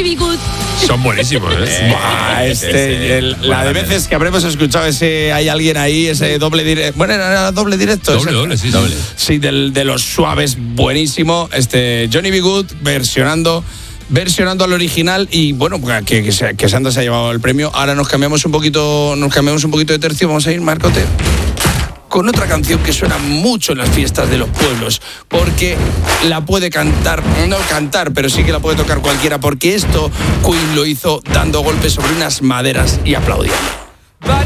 Johnny B. Good. Son buenísimos, ¿eh? La de veces que habremos escuchado ese hay alguien ahí, ese doble directo. Bueno, era doble directo. Doble, sí. Sí, de los suaves, buenísimo. Johnny B. Good versionando al original y bueno, que Sandra se ha llevado el premio. Ahora nos cambiamos un poquito de tercio. Vamos a ir, Marcote, con otra canción que suena mucho en las fiestas de los pueblos, porque la puede no cantar, pero sí que la puede tocar cualquiera, porque esto Queen lo hizo dando golpes sobre unas maderas y aplaudiendo.